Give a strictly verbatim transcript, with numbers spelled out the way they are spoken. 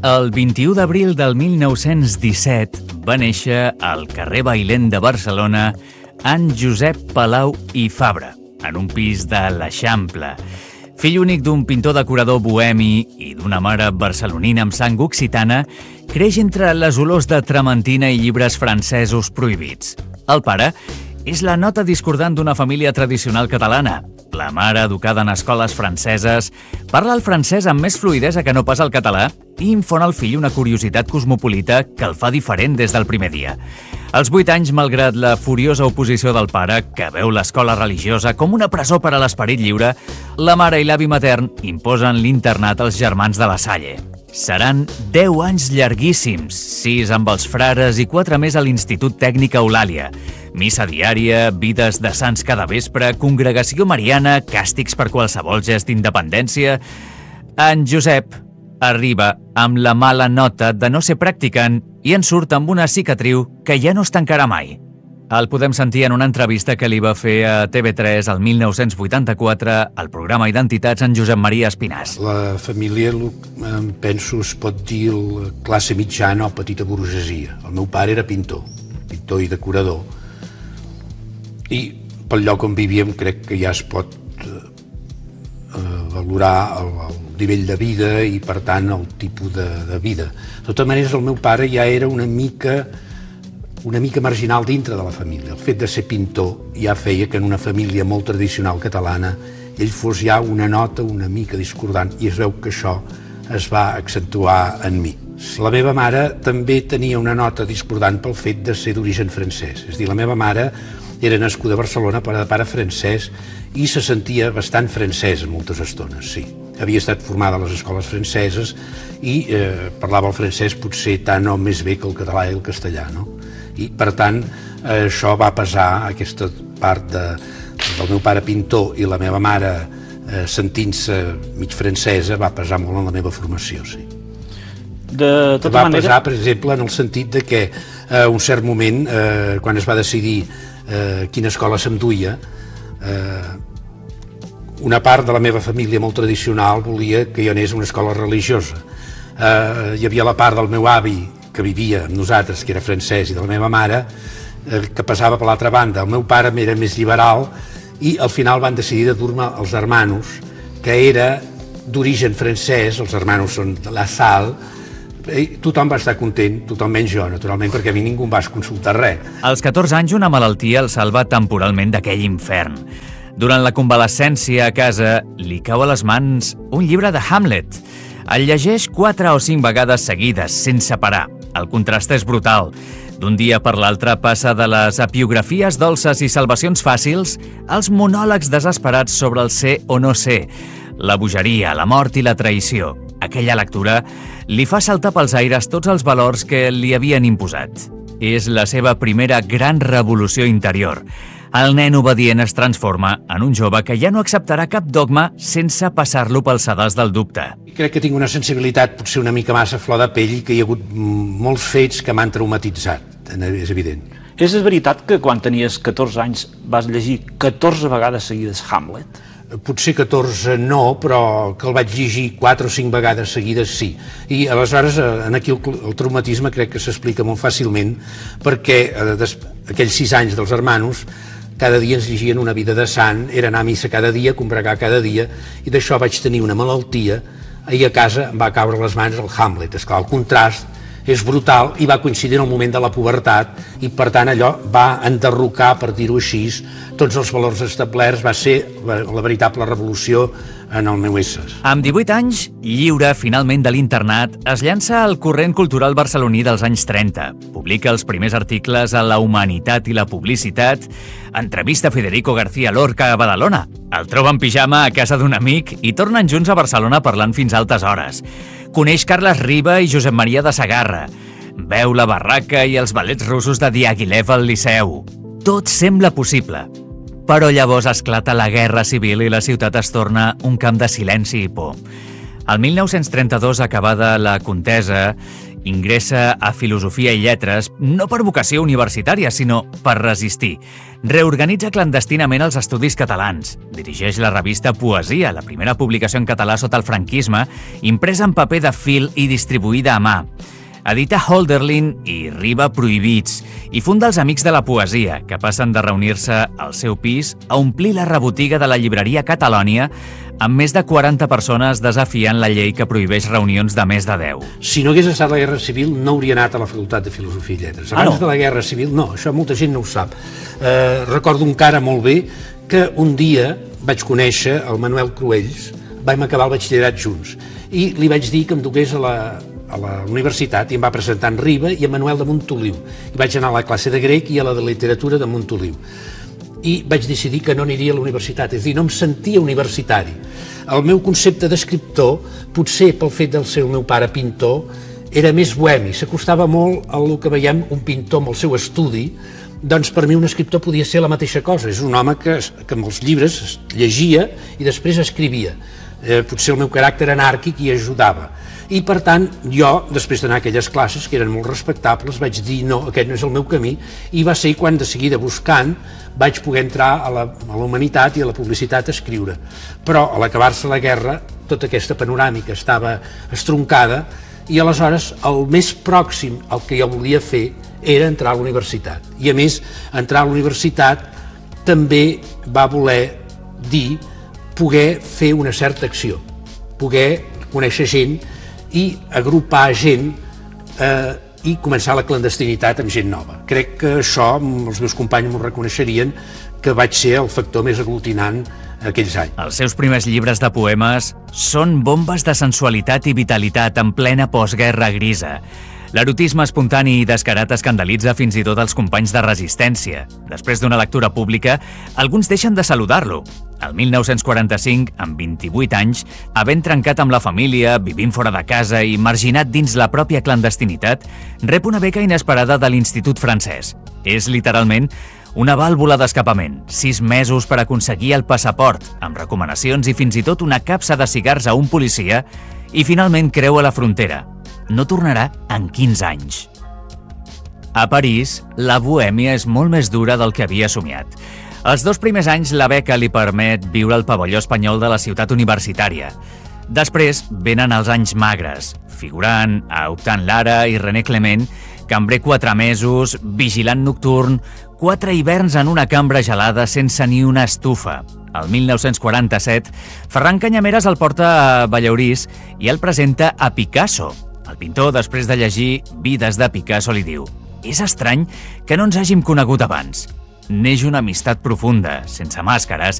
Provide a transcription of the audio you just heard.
El vint-i-u d'abril del mil nou-cents disset va néixer al carrer Bailén de Barcelona en Josep Palau i Fabra, en un pis de l'Eixample. Fill únic d'un pintor decorador bohemi i d'una mare barcelonina amb sang occitana, creix entre les olors de trementina i llibres francesos prohibits. El pare és la nota discordant d'una família tradicional catalana. La mare, educada en escoles franceses, parla el francès amb més fluïdesa que no pas el català i infon al fill una curiositat cosmopolita que el fa diferent des del primer dia. Als vuit anys, malgrat la furiosa oposició del pare, que veu l'escola religiosa com una presó per a l'esperit lliure, la mare i l'avi matern imposen l'internat als germans de la Salle. Seran deu anys llarguíssims, sis amb els frares i quatre més a l'Institut Tècnic Eulàlia. Missa diària, vides de sants cada vespre, congregació mariana, càstigs per qualsevol gest d'independència. En Josep arriba amb la mala nota de no ser practicant i en surt amb una cicatriu que ja no es tancarà mai. El podem sentir en una entrevista que li va fer a T V tres el mil nou-cents vuitanta-quatre al programa Identitats en Josep Maria Espinàs. La família, em penso, es pot dir la classe mitjana o petita burgesia. El meu pare era pintor, pintor i decorador. I pel lloc on vivíem crec que ja es pot eh, valorar el, el nivell de vida i, per tant, el tipus de, de vida. De totes maneres, el meu pare ja era una mica... una mica marginal dintre de la família. El fet de ser pintor ja feia que en una família molt tradicional catalana ell fos ja una nota una mica discordant i es veu que això es va accentuar en mi. La meva mare també tenia una nota discordant pel fet de ser d'origen francès. És a dir, la meva mare era nascuda a Barcelona, però de pare francès, i se sentia bastant francesa moltes estones, sí. Havia estat formada a les escoles franceses i eh, parlava el francès potser tant o més bé que el català i el castellà, no? I, per tant, eh, això va pesar, aquesta part de, del meu pare pintor i la meva mare eh, sentint-se mig francesa, va pesar molt en la meva formació, sí. De tota va manera... pesar, per exemple, en el sentit de que a eh, un cert moment, eh, quan es va decidir eh, quina escola se'm duia, eh, una part de la meva família molt tradicional volia que jo anés a una escola religiosa. Eh, hi havia la part del meu avi que vivia amb nosaltres, que era francès, i de la meva mare, eh, que passava per l'altra banda. El meu pare era més liberal i al final van decidir de dur-me els hermanos, que era d'origen francès, els hermanos són de la Salle, i tothom va estar content, tothom menys jo, naturalment, perquè a mi ningú em va consultar res. Als catorze anys, una malaltia el salva temporalment d'aquell infern. Durant la convalescència a casa, li cau a les mans un llibre de Hamlet. El llegeix quatre o cinc vegades seguides, sense parar. El contrast és brutal. D'un dia per l'altre passa de les epiografies dolces i salvacions fàcils als monòlegs desesperats sobre el ser o no ser, la bogeria, la mort i la traïció. Aquella lectura li fa saltar pels aires tots els valors que li havien imposat. És la seva primera gran revolució interior. El nen obedient es transforma en un jove que ja no acceptarà cap dogma sense passar-lo pel sedàs del dubte. Crec que tinc una sensibilitat potser una mica massa flor de pell i que hi ha hagut molts fets que m'han traumatitzat, és evident. És veritat que quan tenies catorze anys vas llegir catorze vegades seguides Hamlet? Potser catorze no, però que el vaig llegir quatre o cinc vegades seguides sí. I aleshores aquí el, el traumatisme crec que s'explica molt fàcilment perquè eh, des, aquells sis anys dels hermanos cada dia ens llegien una vida de sant, era anar a missa cada dia, combregar cada dia, i d'això vaig tenir una malaltia, i a casa em va caure a les mans el Hamlet. Esclar, el contrast és brutal i va coincidir en el moment de la pubertat i per tant allò va enderrocar, per dir-ho així, tots els valors establerts, va ser la, la veritable revolució en el meu ésser. Amb divuit anys, lliure finalment de l'internat, es llança al corrent cultural barceloní dels anys trenta. Publica els primers articles a La Humanitat i la Publicitat, entrevista Federico García Lorca a Badalona, el troba en pijama a casa d'un amic i tornen junts a Barcelona parlant fins a altes hores. Coneix Carles Riba i Josep Maria de Sagarra. Veu la barraca i els ballets russos de Diaghilev al Liceu. Tot sembla possible. Però llavors esclata la guerra civil i la ciutat es torna un camp de silenci i por. El mil nou-cents trenta-dos, acabada la contesa, Ingressa a Filosofia i Lletres no per vocació universitària, sinó per resistir. Reorganitza clandestinament els estudis catalans. Dirigeix la revista Poesia, la primera publicació en català sota el franquisme, impresa en paper de fil i distribuïda a mà. Edita Holderlin i Riba Prohibits i funda els Amics de la Poesia, que passen de reunir-se al seu pis a omplir la rebotiga de la llibreria Catalònia amb més de quaranta persones desafiant la llei que prohibeix reunions de més de deu. Si no hagués estat la Guerra Civil, no hauria anat a la Facultat de Filosofia i Lletres. Abans ah, no? de la Guerra Civil, no, això molta gent no ho sap. Eh, recordo encara molt bé que un dia vaig conèixer el Manuel Cruells, vam acabar el batxillerat junts, i li vaig dir que em dugués a la, a la universitat i em va presentar en Riba i en Manuel de Montoliu. I vaig anar a la classe de grec i a la de literatura de Montoliu. I vaig decidir que no aniria a la universitat, és a dir, no em sentia universitari. El meu concepte d'escriptor, potser pel fet del ser el meu pare pintor, era més bohemi, s'acostava molt al que veiem un pintor amb el seu estudi, doncs per mi un escriptor podia ser la mateixa cosa, és un home que, que amb els llibres llegia i després escrivia. Eh, potser el meu caràcter anàrquic hi ajudava. I per tant, jo, després d'anar a aquelles classes, que eren molt respectables, vaig dir no, aquest no és el meu camí, i va ser quan de seguida buscant vaig poder entrar a la, a la humanitat i a la publicitat a escriure. Però a l'acabar-se la guerra, tota aquesta panoràmica estava estroncada i aleshores el més pròxim al que jo volia fer era entrar a la universitat. I a més, entrar a la universitat també va voler dir poder fer una certa acció, poder conèixer gent i agrupar gent eh, i començar la clandestinitat amb gent nova. Crec que això, els meus companys m'ho reconeixerien, que vaig ser el factor més aglutinant aquells anys. Els seus primers llibres de poemes són bombes de sensualitat i vitalitat en plena postguerra grisa. L'erotisme espontani i descarat escandalitza fins i tot els companys de resistència. Després d'una lectura pública, alguns deixen de saludar-lo. El mil nou-cents quaranta-cinc, amb vint-i-vuit anys, havent trencat amb la família, vivint fora de casa i marginat dins la pròpia clandestinitat, rep una beca inesperada de l'Institut francès. És literalment una vàlvula d'escapament, sis mesos per aconseguir el passaport, amb recomanacions i fins i tot una capsa de cigars a un policia, i finalment creua la frontera. No tornarà en quinze anys. A París, la bohèmia és molt més dura del que havia somiat. Els dos primers anys la beca li permet viure al pavelló espanyol de la ciutat universitària. Després venen els anys magres, figurant a Optant Lara i René Clement, cambrer quatre mesos, vigilant nocturn, quatre hiverns en una cambra gelada sense ni una estufa. El mil nou-cents quaranta-set, Ferran Canyameres el porta a Ballaurís i el presenta a Picasso. El pintor, després de llegir Vides de Picasso, li diu: «És estrany que no ens hàgim conegut abans. Neix una amistat profunda, sense màscares,